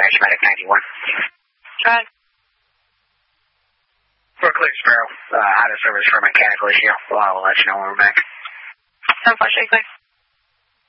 dispatch, medic 91. Try. For a clear Sparrow, out of service for a mechanical issue. Well, I will let you know when we're back. 7-5, clear.